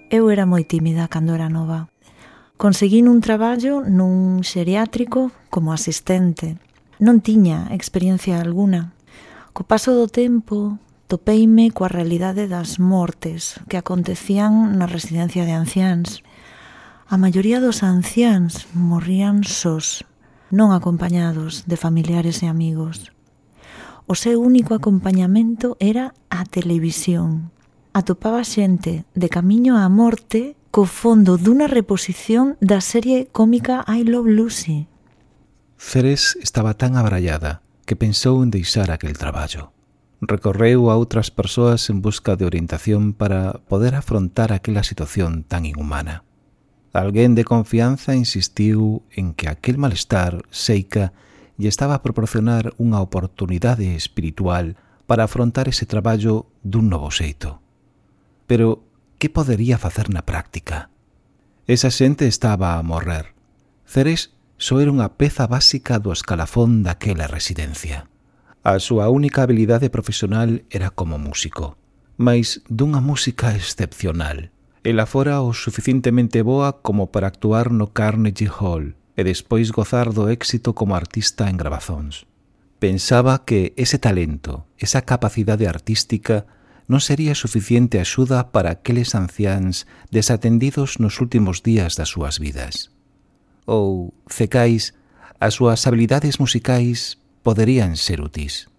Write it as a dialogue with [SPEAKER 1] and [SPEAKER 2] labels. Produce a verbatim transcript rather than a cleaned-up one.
[SPEAKER 1] Eu era moi tímida cando era nova. Conseguín un traballo nun xeriátrico como asistente. Non tiña experiencia alguna. Co paso do tempo, topeime coa realidade das mortes que acontecían na residencia de anciáns. A maioría dos anciáns morrían sós, non acompañados de familiares e amigos. O seu único acompañamento era a televisión. Atopaba xente de camiño á morte co fondo dunha reposición da serie cómica I Love Lucy.
[SPEAKER 2] Ceres estaba tan abrallada que pensou en deixar aquel traballo. Recorreu a outras persoas en busca de orientación para poder afrontar aquela situación tan inhumana. Alguén de confianza insistiu en que aquel malestar seica lle estaba a proporcionar unha oportunidade espiritual para afrontar ese traballo dun novo xeito. Pero que podería facer na práctica? Esa xente estaba a morrer. Ceres só era unha peza básica do escalafón daquela residencia. A súa única habilidade profesional era como músico, mais dunha música excepcional. Ela fora o suficientemente boa como para actuar no Carnegie Hall e despois gozar do éxito como artista en gravazóns. Pensaba que ese talento, esa capacidade artística, non sería suficiente axuda para aqueles anciáns desatendidos nos últimos días das súas vidas. Ou, cecais, as súas habilidades musicais poderían ser úteis.